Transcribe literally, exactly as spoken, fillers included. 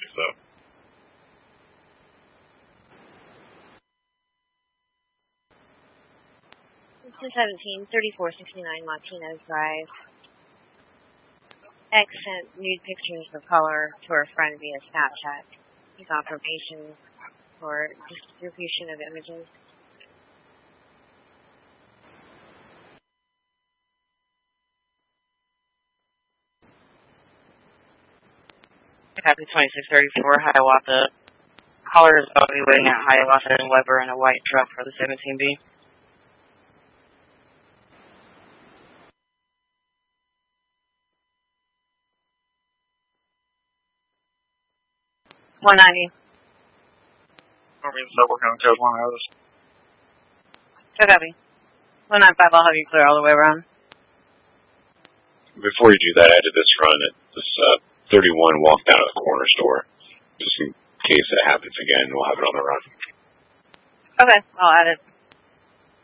so. two seventeen, thirty-four sixty-nine Martinez Drive. X sent nude pictures of color to her friend via Snapchat. Confirmation for distribution of images. Copy twenty-six thirty-four, Hiawatha. Caller is evaluating at Hiawatha and Weber in a white truck for the seventeen B. one ninety. Army and Double County Code one hours. So copy. one ninety-five, I'll have you clear all the way around. Before you do that, I did this run at this uh, thirty-one walked out of the corner store. Just in case it happens again, we'll have it on the run. Okay, I'll add it.